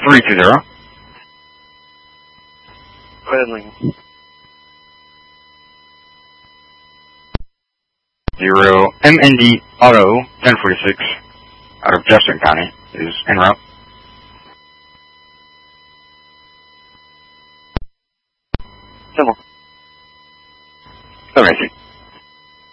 320. Go ahead, Lincoln. 0 MND Auto 1046 out of Jefferson County is en route. Come on. Amazing.